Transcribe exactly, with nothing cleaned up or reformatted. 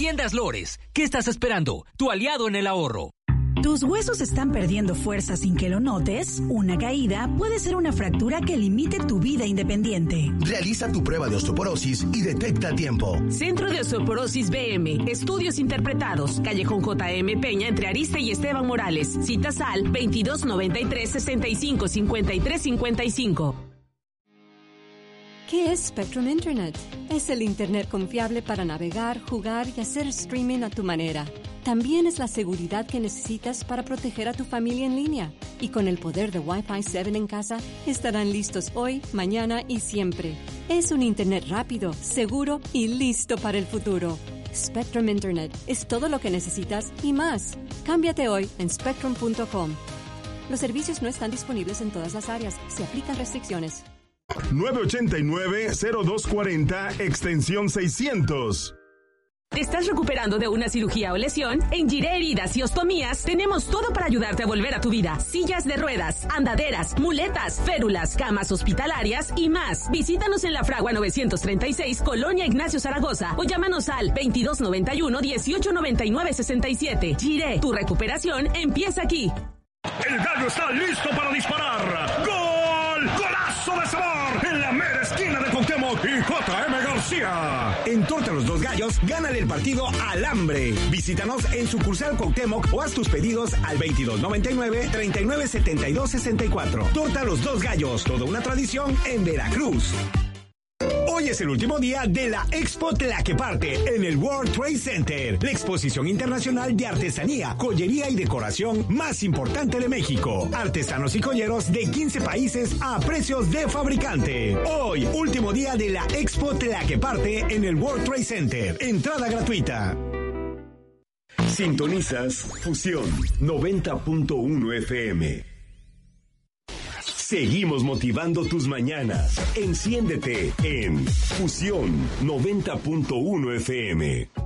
Tiendas Lores. ¿Qué estás esperando? Tu aliado en el ahorro. ¿Tus huesos están perdiendo fuerza sin que lo notes? Una caída puede ser una fractura que limite tu vida independiente. Realiza tu prueba de osteoporosis y detecta a tiempo. Centro de Osteoporosis B M. Estudios interpretados. Callejón J M Peña entre Arista y Esteban Morales. Citas al veintidós noventa y tres, sesenta y cinco, cincuenta y tres, cincuenta y cinco. ¿Qué es Spectrum Internet? Es el Internet confiable para navegar, jugar y hacer streaming a tu manera. También es la seguridad que necesitas para proteger a tu familia en línea. Y con el poder de Wi-Fi siete en casa, estarán listos hoy, mañana y siempre. Es un Internet rápido, seguro y listo para el futuro. Spectrum Internet es todo lo que necesitas y más. Cámbiate hoy en spectrum punto com. Los servicios no están disponibles en todas las áreas. Se aplican restricciones. nueve ochenta y nueve, cero dos cuarenta, extensión seiscientos. ¿Te estás recuperando de una cirugía o lesión? En Giré Heridas y Ostomías tenemos todo para ayudarte a volver a tu vida. Sillas de ruedas, andaderas, muletas, férulas, camas hospitalarias y más. Visítanos en La Fragua novecientos treinta y seis, Colonia Ignacio Zaragoza, o llámanos al veintidós noventa y uno, dieciocho noventa y nueve, sesenta y siete. Giré, tu recuperación empieza aquí. El gallo está listo para disparar. ¡Gol! ¡Golazo de sabor! En la mera esquina de Cuauhtémoc y J M García. En Torta Los Dos Gallos, gánale el partido al hambre. Visítanos en sucursal Cuauhtémoc o haz tus pedidos al veintidós noventa y nueve, treinta y nueve setenta y dos sesenta y cuatro. Torta Los Dos Gallos, toda una tradición en Veracruz. Hoy es el último día de la Expo Tlaqueparte en el World Trade Center, la exposición internacional de artesanía, joyería y decoración más importante de México. Artesanos y joyeros de quince países a precios de fabricante. Hoy, último día de la Expo Tlaqueparte en el World Trade Center. Entrada gratuita. Sintonizas Fusión noventa punto uno F M. Seguimos motivando tus mañanas. Enciéndete en Fusión noventa punto uno F M.